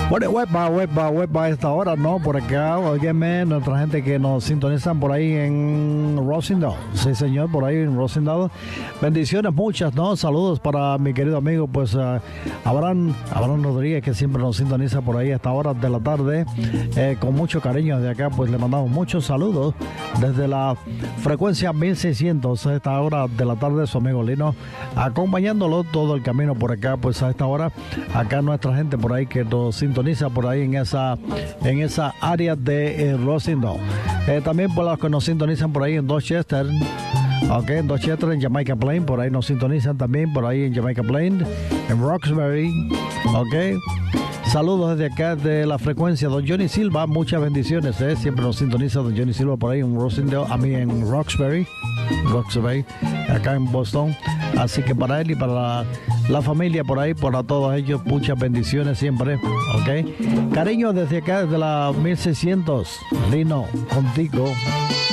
Bueno, huepa a esta hora, ¿no? Por acá, óyeme, nuestra gente que nos sintonizan por ahí en Rosendale. Sí, señor, por ahí en Rosendale. Bendiciones muchas, ¿no? Saludos para mi querido amigo, pues, Abraham Rodríguez, que siempre nos sintoniza por ahí a esta hora de la tarde. Con mucho cariño de acá, pues, le mandamos muchos saludos desde la frecuencia 1600 a esta hora de la tarde, su amigo Lino, acompañándolo todo el camino por acá, pues, a esta hora. Acá nuestra gente por ahí que nos sintoniza por ahí en esa área de Rosendale. También por los que nos sintonizan por ahí en Dorchester, en Dorchester, en Jamaica Plain, por ahí nos sintonizan también por ahí en Jamaica Plain, en Roxbury, saludos desde acá de la frecuencia. Don Johnny Silva, muchas bendiciones, siempre nos sintoniza Don Johnny Silva por ahí en Rosendale, a mí en Roxbury, acá en Boston. Así que para él y para la familia por ahí, para todos ellos, muchas bendiciones siempre, Cariño desde acá, desde la 1600, Lino, contigo.